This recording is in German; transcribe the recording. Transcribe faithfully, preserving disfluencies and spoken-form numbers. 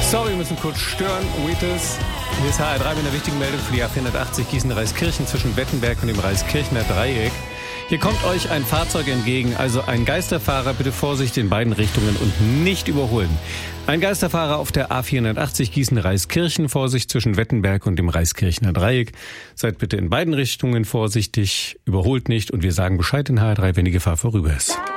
Sorry, wir müssen kurz stören. Wheatus. Hier ist H R drei mit einer wichtigen Meldung für die A vierhundertachtzig Gießen-Reiskirchen zwischen Wettenberg und dem Reiskirchner Dreieck. Hier kommt euch ein Fahrzeug entgegen, also ein Geisterfahrer, bitte Vorsicht in beiden Richtungen und nicht überholen. Ein Geisterfahrer auf der A vierhundertachtzig Gießen-Reiskirchen, Vorsicht zwischen Wettenberg und dem Reiskirchner Dreieck. Seid bitte in beiden Richtungen vorsichtig, überholt nicht und wir sagen Bescheid in H R drei, wenn die Gefahr vorüber ist.